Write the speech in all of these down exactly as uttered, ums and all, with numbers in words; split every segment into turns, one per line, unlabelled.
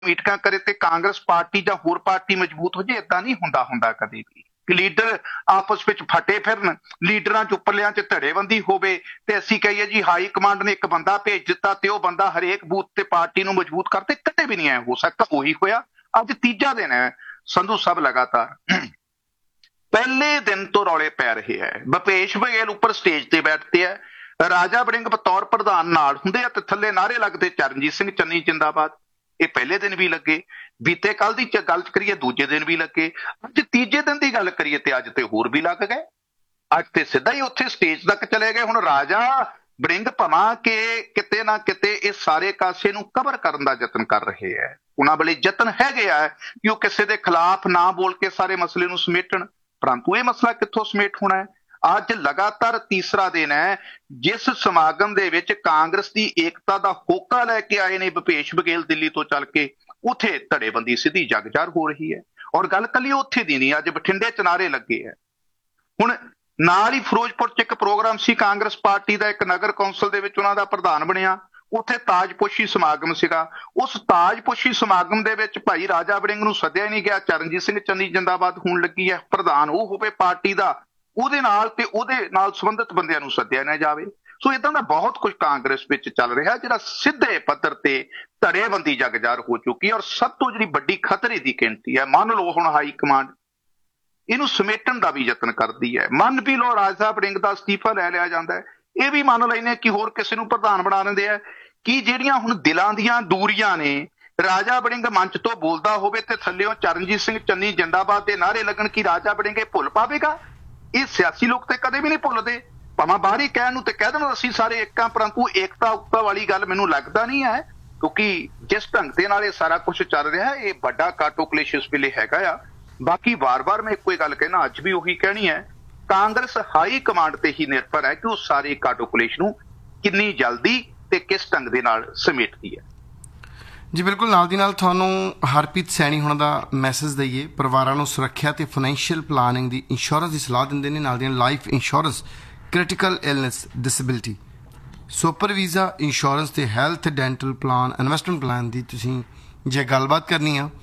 ਮੀਟਿੰਗਾਂ ਕਰੇ ਤੇ ਕਾਂਗਰਸ ਪਾਰਟੀ ਜਾਂ ਹੋਰ ਪਾਰਟੀ ਮਜ਼ਬੂਤ ਹੋ ਜੇ, ਏਦਾਂ ਨਹੀਂ ਹੁੰਦਾ ਹੁੰਦਾ ਕਦੇ ਵੀ ਕਿ ਲੀਡਰ ਆਪਸ ਵਿੱਚ ਫਟੇ ਫਿਰਨ, ਲੀਡਰਾਂ ਚ ਉੱਪਰਲਿਆਂ ਚ ਧੜੇਬੰਦੀ ਹੋਵੇ ਤੇ ਅਸੀਂ ਕਹੀਏ ਜੀ ਹਾਈ ਕਮਾਂਡ ਨੇ ਇੱਕ ਬੰਦਾ ਭੇਜ ਦਿੱਤਾ ਤੇ ਉਹ ਬੰਦਾ ਹਰੇਕ ਬੂਥ ਤੇ ਪਾਰਟੀ ਨੂੰ ਮਜ਼ਬੂਤ ਕਰਦੇ, ਕਦੇ ਵੀ ਨਹੀਂ ਐ ਹੋ ਸਕਦਾ। ਉਹੀ ਹੋਇਆ। ਅੱਜ ਤੀਜਾ ਦਿਨ ਹੈ ਸੰਧੂ ਸਾਹਿਬ ਲਗਾਤਾਰ ਪਹਿਲੇ ਦਿਨ ਤੋਂ ਰੌਲੇ ਪੈ ਰਹੇ ਹੈ। ਭੁਪੇਸ਼ ਬਘੇਲ ਉੱਪਰ ਸਟੇਜ ਤੇ ਬੈਠਦੇ ਆ, ਰਾਜਾ ਵੜਿੰਗ ਬਤੌਰ ਪ੍ਰਧਾਨ ਨਾਲ ਹੁੰਦੇ ਆ ਤੇ ਥੱਲੇ ਨਾਅਰੇ ਲੱਗਦੇ ਚਰਨਜੀਤ ਸਿੰਘ ਚੰਨੀ ਜਿੰਦਾਬਾਦ। ਇਹ ਪਹਿਲੇ ਦਿਨ ਵੀ ਲੱਗੇ, ਬੀਤੇ ਕੱਲ ਦੀ ਗੱਲ ਕਰੀਏ ਦੂਜੇ ਦਿਨ ਵੀ ਲੱਗੇ, ਅੱਜ ਤੀਜੇ ਦਿਨ ਦੀ ਗੱਲ ਕਰੀਏ ਤੇ ਅੱਜ ਤੇ ਹੋਰ ਵੀ ਲੱਗ ਗਏ। ਅੱਜ ਤੇ ਸਿੱਧਾ ਹੀ ਉੱਥੇ ਸਟੇਜ ਤੱਕ ਚਲੇ ਗਏ। ਹੁਣ ਰਾਜਾ ਵੜਿੰਗ ਭਵਾਂ ਕਿ ਕਿਤੇ ਨਾ ਕਿਤੇ ਇਹ ਸਾਰੇ ਕਾਸੇ ਨੂੰ ਕਵਰ ਕਰਨ ਦਾ ਯਤਨ ਕਰ ਰਹੇ ਹੈ। ਉਹਨਾਂ ਵੇਲੇ ਯਤਨ ਹੈਗੇ ਆ ਕਿ ਉਹ ਕਿਸੇ ਦੇ ਖਿਲਾਫ ਨਾ ਬੋਲ ਕੇ ਸਾਰੇ ਮਸਲੇ ਨੂੰ ਸਮੇਟਣ, ਪਰੰਤੂ ਇਹ ਮਸਲਾ ਕਿੱਥੋਂ ਸਮੇਟ ਹੋਣਾ ਹੈ। ਅੱਜ ਲਗਾਤਾਰ ਤੀਸਰਾ ਦਿਨ ਹੈ ਜਿਸ ਸਮਾਗਮ ਦੇ ਵਿੱਚ ਕਾਂਗਰਸ ਦੀ ਏਕਤਾ ਦਾ ਹੋਕਾ ਲੈ ਕੇ ਆਏ ਨੇ ਭੁਪੇਸ਼ ਬਘੇਲ ਦਿੱਲੀ ਤੋਂ ਚੱਲ ਕੇ, ਉੱਥੇ ਧੜੇਬੰਦੀ ਸਿੱਧੀ ਜਗਜਾਰ ਹੋ ਰਹੀ ਹੈ। ਔਰ ਗੱਲ ਕੱਲੀ ਉੱਥੇ ਦੀ ਨਹੀਂ, ਅੱਜ ਬਠਿੰਡੇ ਚ ਨਾਅਰੇ ਲੱਗੇ ਹੈ। ਹੁਣ ਨਾਲ ਹੀ ਫਿਰੋਜ਼ਪੁਰ ਚ ਇੱਕ ਪ੍ਰੋਗਰਾਮ ਸੀ ਕਾਂਗਰਸ ਪਾਰਟੀ ਦਾ, ਇੱਕ ਨਗਰ ਕੌਂਸਲ ਦੇ ਵਿੱਚ ਉਹਨਾਂ ਦਾ ਪ੍ਰਧਾਨ ਬਣਿਆ, ਉੱਥੇ ਤਾਜਪੋਸ਼ੀ ਸਮਾਗਮ ਸੀਗਾ। ਉਸ ਤਾਜਪੋਸ਼ੀ ਸਮਾਗਮ ਦੇ ਵਿੱਚ ਭਾਈ ਰਾਜਾ ਵੜਿੰਗ ਨੂੰ ਸੱਦਿਆ ਨਹੀਂ ਗਿਆ। ਚਰਨਜੀਤ ਸਿੰਘ ਚੰਨੀ ਜਿੰਦਾਬਾਦ ਹੋਣ ਲੱਗੀ ਹੈ, ਪ੍ਰਧਾਨ ਉਹ ਹੋਵੇ ਪਾਰਟੀ ਦਾ, ਉਹਦੇ ਨਾਲ ਤੇ ਉਹਦੇ ਨਾਲ ਸੰਬੰਧਿਤ ਬੰਦਿਆਂ ਨੂੰ ਸੱਦਿਆ ਨਾ ਜਾਵੇ। ਸੋ ਇਦਾਂ ਦਾ ਬਹੁਤ ਕੁਝ ਕਾਂਗਰਸ ਵਿੱਚ ਚੱਲ ਰਿਹਾ ਜਿਹੜਾ ਸਿੱਧੇ ਪੱਧਰ ਤੇ ਧੜੇਬੰਦੀ ਜਗਜਾਰ ਹੋ ਚੁੱਕੀ ਹੈ। ਔਰ ਸਭ ਤੋਂ ਜਿਹੜੀ ਵੱਡੀ ਖਤਰੇ ਦੀ ਗਿਣਤੀ ਹੈ, ਮੰਨ ਲਓ ਹੁਣ ਹਾਈ ਕਮਾਂਡ ਇਹਨੂੰ ਸਮੇਟਣ ਦਾ ਵੀ ਯਤਨ ਕਰਦੀ ਹੈ। ਮੰਨ ਵੀ ਲਓ ਰਾਜਾ ਵੜਿੰਗ ਦਾ ਅਸਤੀਫਾ ਲੈ ਲਿਆ ਜਾਂਦਾ ਹੈ, ਇਹ ਵੀ ਮੰਨ ਲੈਂਦੇ ਕਿ ਹੋਰ ਕਿਸੇ ਨੂੰ ਪ੍ਰਧਾਨ ਬਣਾ ਲੈਂਦੇ ਆ ਕਿ ਜਿਹੜੀਆਂ ਹੁਣ ਦਿਲਾਂ ਦੀਆਂ ਦੂਰੀਆਂ ਨੇ, ਰਾਜਾ ਵੜਿੰਗ ਮੰਚ ਤੋਂ ਬੋਲਦਾ ਹੋਵੇ ਤੇ ਥੱਲਿਓਂ ਚਰਨਜੀਤ ਸਿੰਘ ਚੰਨੀ ਜਿੰਦਾਬਾਦ ਦੇ ਨਾਅਰੇ ਲੱਗਣ ਕਿ ਰਾਜਾ ਵੜਿੰਗ ਇਹ ਭੁੱਲ ਪਾਵੇਗਾ। ਇਹ ਸਿਆਸੀ ਲੋਕ ਤੇ ਕਦੇ ਵੀ ਨਹੀਂ ਭੁੱਲਦੇ, ਭਾਵੇਂ ਬਾਹਰੀ ਕਹਿਣ ਨੂੰ ਤੇ ਕਹਿ ਦੇਣ ਅਸੀਂ ਸਾਰੇ ਇੱਕ ਆ, ਪਰੰਤੂ ਏਕਤਾ ਉਕਤਾ ਵਾਲੀ ਗੱਲ ਮੈਨੂੰ ਲੱਗਦਾ ਨਹੀਂ ਹੈ। ਕਿਉਂਕਿ ਜਿਸ ਢੰਗ ਦੇ ਨਾਲ ਇਹ ਸਾਰਾ ਕੁਝ ਚੱਲ ਰਿਹਾ, ਇਹ ਵੱਡਾ ਕਾਟੋ ਕਲੇਸ਼ ਇਸ ਵੇਲੇ ਹੈਗਾ ਆ। ਬਾਕੀ ਵਾਰ-ਵਾਰ ਮੈਂ ਇੱਕੋ ਹੀ ਗੱਲ ਕਹਿਣਾ, ਅੱਜ ਵੀ ਉਹੀ ਕਹਿਣੀ ਹੈ, ਕਾਂਗਰਸ ਹਾਈ ਕਮਾਂਡ ਤੇ ਹੀ ਨਿਰਭਰ ਹੈ ਕਿ ਉਹ ਸਾਰੇ ਕਾਟੋ ਕਲੇਸ਼ ਨੂੰ ਕਿੰਨੀ ਜਲਦੀ ਤੇ ਕਿਸ ਢੰਗ ਦੇ ਨਾਲ ਸਮੇਟਦੀ ਹੈ।
ਜੀ ਬਿਲਕੁਲ, ਨਾਲ ਦੀ ਨਾਲ ਤੁਹਾਨੂੰ ਹਰਪ੍ਰੀਤ ਸੈਣੀ ਹੋਣਾ ਦਾ ਮੈਸੇਜ ਦਈਏ। ਪਰਿਵਾਰਾਂ ਨੂੰ ਸੁਰੱਖਿਆ ਤੇ ਫਾਈਨੈਂਸ਼ੀਅਲ ਪਲਾਨਿੰਗ ਦੀ ਇੰਸ਼ੋਰੈਂਸ ਦੀ ਸਲਾਹ ਦਿੰਦੇ ਨੇ, ਨਾਲ ਦੀ ਨਾਲ life insurance, critical illness, disability, super visa insurance ਤੇ health, dental plan, investment plan ਦੀ ਤੁਸੀਂ ਜੇ ਗੱਲਬਾਤ ਕਰਨੀ ਆ,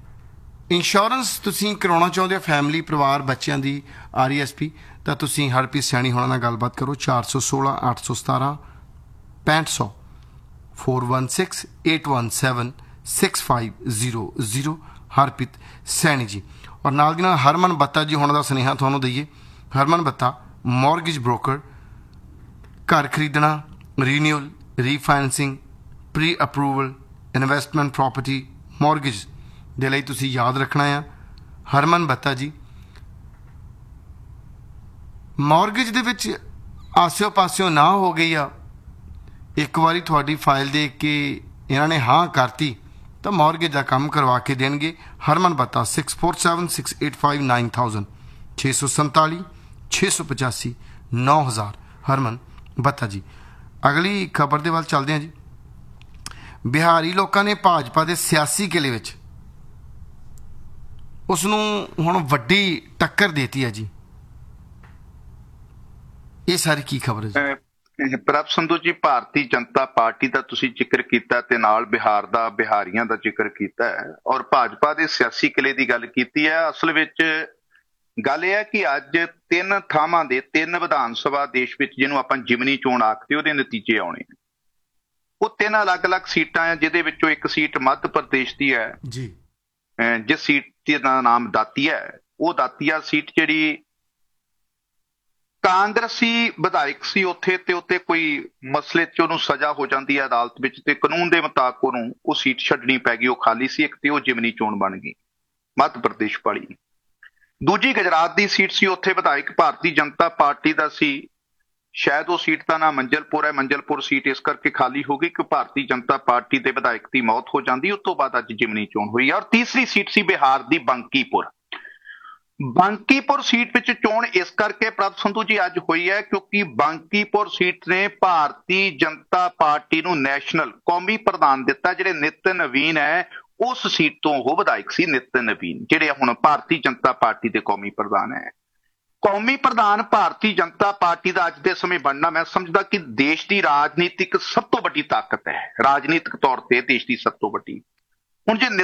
ਇੰਸ਼ੋਰੈਂਸ ਤੁਸੀਂ ਕਰਾਉਣਾ ਚਾਹੁੰਦੇ ਹੋ ਫੈਮਿਲੀ, ਪਰਿਵਾਰ, ਬੱਚਿਆਂ ਦੀ ਆਰ ਈ ਐਸ ਪੀ, ਤਾਂ ਤੁਸੀਂ ਹਰਪ੍ਰੀਤ ਸੈਣੀ ਹੋਣਾ ਨਾਲ ਗੱਲਬਾਤ ਕਰੋ। ਚਾਰ ਸੌ ਸੋਲਾਂ ਅੱਠ ਸੌ ਸਤਾਰਾਂ ਪੈਂਹਠ ਸੌ four one six eight one seven six five zero zero Harpreet Saini ji. और नाल दी नाल हरमन बत्ता जी होने का सुनेहा तुहानूं दईए। हरमन बत्ता मॉर्गेज ब्रोकर, घर खरीदना, renewal, refinancing, pre approval, investment property, mortgage दे लई तुसीं याद रखना है हरमन बत्ता जी। मॉर्गेज दे विच आसिओ पासिओ ना हो गई आ, एक बारी थोड़ी फाइल देख के इन्होंने हाँ करती तो मॉर्गेज का काम करवा के देंगे। हरमन बत्ता six four seven six eight five nine thousand छे सौ संताली छे सौ पचासी नौ हज़ार हरमन बत्ता जी। अगली खबर के वाल चलते हैं जी। बिहारी लोगों ने भाजपा के सियासी किले में उसनूं हुण वड्डी टक्कर देती है जी, ये सारी की खबर है जी?
ਪ੍ਰਭ ਸੰਧੂ ਜੀ, ਭਾਰਤੀ ਜਨਤਾ ਪਾਰਟੀ ਦਾ ਤੁਸੀਂ ਜ਼ਿਕਰ ਕੀਤਾ ਤੇ ਨਾਲ ਬਿਹਾਰ ਦਾ, ਬਿਹਾਰੀਆਂ ਦਾ ਜ਼ਿਕਰ ਕੀਤਾ ਹੈ ਔਰ ਭਾਜਪਾ ਦੇ ਸਿਆਸੀ ਕਿਲੇ ਦੀ ਗੱਲ ਕੀਤੀ ਹੈ। ਅਸਲ ਵਿੱਚ ਗੱਲ ਇਹ ਹੈ ਕਿ ਅੱਜ ਤਿੰਨ ਥਾਵਾਂ ਦੇ ਤਿੰਨ ਵਿਧਾਨ ਸਭਾ ਦੇਸ਼ ਵਿੱਚ, ਜਿਹਨੂੰ ਆਪਾਂ ਜਿਮਨੀ ਚੋਣ ਆਖਦੇ, ਉਹਦੇ ਨਤੀਜੇ ਆਉਣੇ ਨੇ। ਉਹ ਤਿੰਨ ਅਲੱਗ-ਅਲੱਗ ਸੀਟਾਂ ਆ, ਜਿਹਦੇ ਵਿੱਚੋਂ ਇੱਕ ਸੀਟ ਮੱਧ ਪ੍ਰਦੇਸ਼ ਦੀ ਹੈ ਜੀ, ਜਿਸ ਸੀਟ ਦਾ ਨਾਮ ਦਾਤੀਆ ਹੈ। ਉਹ ਦਾਤੀਆ ਸੀਟ ਜਿਹੜੀ ਕਾਂਗਰਸੀ ਵਿਧਾਇਕ ਸੀ ਉੱਥੇ, ਤੇ ਉੱਤੇ ਕੋਈ ਮਸਲੇ 'ਚ ਉਹਨੂੰ ਸਜ਼ਾ ਹੋ ਜਾਂਦੀ ਹੈ ਅਦਾਲਤ ਵਿੱਚ ਤੇ ਕਾਨੂੰਨ ਦੇ ਮੁਤਾਬਕ ਉਹਨੂੰ ਉਹ ਸੀਟ ਛੱਡਣੀ ਪੈ ਗਈ, ਉਹ ਖਾਲੀ ਸੀ ਇੱਕ, ਤੇ ਉਹ ਜਿਮਨੀ ਚੋਣ ਬਣ ਗਈ ਮੱਧ ਪ੍ਰਦੇਸ਼ ਵਾਲੀ। ਦੂਜੀ ਗੁਜਰਾਤ ਦੀ ਸੀਟ ਸੀ, ਉੱਥੇ ਵਿਧਾਇਕ ਭਾਰਤੀ ਜਨਤਾ ਪਾਰਟੀ ਦਾ ਸੀ, ਸ਼ਾਇਦ ਉਹ ਸੀਟ ਦਾ ਨਾਮ ਮੰਜਲਪੁਰ ਹੈ। ਮੰਜਲਪੁਰ ਸੀਟ ਇਸ ਕਰਕੇ ਖਾਲੀ ਹੋ ਗਈ ਕਿ ਭਾਰਤੀ ਜਨਤਾ ਪਾਰਟੀ ਦੇ ਵਿਧਾਇਕ ਦੀ ਮੌਤ ਹੋ ਜਾਂਦੀ, ਉਸ ਤੋਂ ਬਾਅਦ ਅੱਜ ਜਿਮਨੀ ਚੋਣ ਹੋਈ। ਔਰ ਤੀਸਰੀ ਸੀਟ ਸੀ ਬਿਹਾਰ ਦੀ ਬੰਕੀਪੁਰ। ਬੰਕੀਪੁਰ ਸੀਟ ਵਿੱਚ ਚੋਣ ਇਸ ਕਰਕੇ ਪ੍ਰਭ ਸੰਧੂ ਜੀ ਅੱਜ ਹੋਈ ਹੈ ਕਿਉਂਕਿ ਬੰਕੀਪੁਰ ਸੀਟ ਨੇ ਭਾਰਤੀ ਜਨਤਾ ਪਾਰਟੀ ਨੂੰ ਨੈਸ਼ਨਲ ਕੌਮੀ ਪ੍ਰਧਾਨ ਦਿੱਤਾ। ਜਿਹੜੇ ਨਿਤਿਨ ਨਵੀਨ ਹੈ ਉਸ ਸੀਟ ਤੋਂ ਉਹ ਵਿਧਾਇਕ ਸੀ, ਨਿਤਿਨ ਨਵੀਨ, ਜਿਹੜੇ ਹੁਣ ਭਾਰਤੀ ਜਨਤਾ ਪਾਰਟੀ ਦੇ ਕੌਮੀ ਪ੍ਰਧਾਨ ਹੈ। ਕੌਮੀ ਪ੍ਰਧਾਨ ਭਾਰਤੀ ਜਨਤਾ ਪਾਰਟੀ ਦਾ ਅੱਜ ਦੇ ਸਮੇਂ ਬਣਨਾ, ਮੈਂ ਸਮਝਦਾ ਕਿ ਦੇਸ਼ ਦੀ ਰਾਜਨੀਤਿਕ ਸਭ ਤੋਂ ਵੱਡੀ ਤਾਕਤ ਹੈ, ਰਾਜਨੀਤਿਕ ਤੌਰ ਤੇ ਦੇਸ਼ ਦੀ ਸਭ ਤੋਂ ਵੱਡੀ। ਹੁਣ ਜੇ